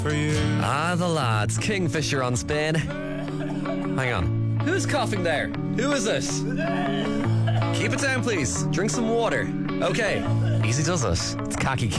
for you. Ah, the lads. Kingfisher on spin. Hang on. Who's coughing there? Who is it? Keep it down, please. Drink some water. Okay. Easy does it. It's Khaki King.